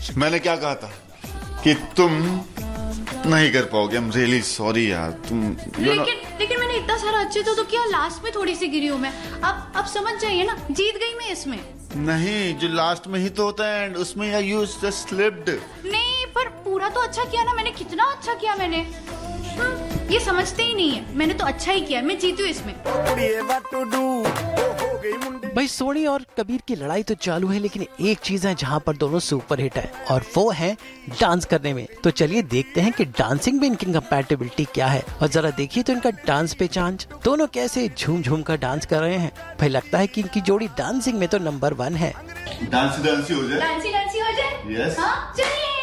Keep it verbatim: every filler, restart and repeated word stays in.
मैंने क्या कहा था कि तुम नहीं कर पाओगे। I'm really sorry यार। तुम लेकिन not... लेकिन मैंने इतना सारा अच्छे तो, तो क्या लास्ट में थोड़ी सी गिरी हूँ मैं। अब अब समझ जाइए ना, जीत गई मैं इसमें। नहीं, जो लास्ट में ही तो होता है एंड उसमें या you just slipped। नहीं, पर पूरा तो अच्छा किया ना मैंने। कितना अच्छा किया मैंने। ये समझते ही नहीं है। मैंने तो अच्छा ही किया, मैं जीती हूँ इसमें। भाई सोनी और कबीर की लड़ाई तो चालू है, लेकिन एक चीज है जहाँ पर दोनों सुपर हिट है और वो है डांस करने में। तो चलिए देखते हैं कि डांसिंग में इनकी कंपैटिबिलिटी क्या है। और जरा देखिए तो इनका डांस पे चांस, दोनों कैसे झूम झूम कर डांस कर रहे हैं। भाई लगता है कि इनकी जोड़ी डांसिंग में तो नंबर वन है। डांसी डांसी हो जाए, डांसी डांसी हो जाए। यस। हाँ चलिए।